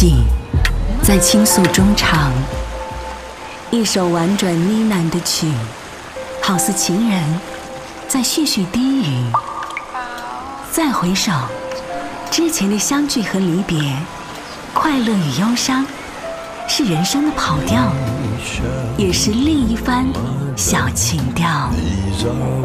己在倾诉中唱，一首婉转呢喃的曲，好似情人在絮絮低语。再回首，之前的相聚和离别，快乐与忧伤，是人生的跑调，也是另一番小情调。